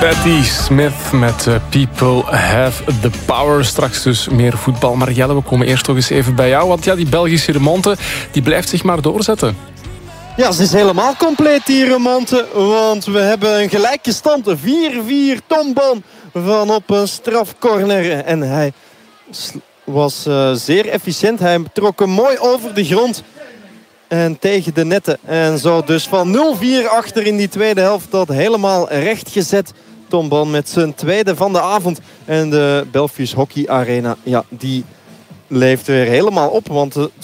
Patti Smith met People Have the Power. Straks dus meer voetbal. Maar Jelle, we komen eerst toch eens even bij jou. Want ja, die Belgische remonte die blijft zich maar doorzetten. Ja, ze is helemaal compleet, die remonte. Want we hebben een gelijke stand. 4-4 Tom Bon van op een strafcorner. En hij was zeer efficiënt. Hij trok hem mooi over de grond. En tegen de netten. En zo dus van 0-4 achter in die tweede helft. Dat helemaal rechtgezet. Tom Bon met zijn tweede van de avond. En de Belfius Hockey Arena, ja, die leeft weer helemaal op. Want het